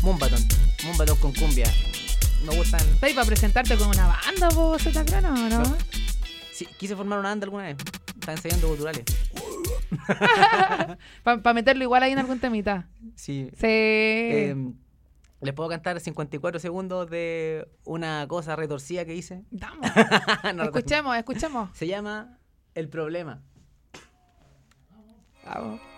Mumbatón con cumbia. Me gustan. ¿Estás ahí para presentarte con una banda, vos, Zetacrano, o no? No. Sí, quise formar una banda alguna vez. Estaba enseñando culturales. Para meterlo igual ahí en algún temita. Sí. Sí. Les puedo cantar 54 segundos de una cosa retorcida que hice. Vamos. No recuerdo. Escuchemos. Se llama El Problema. Vamos.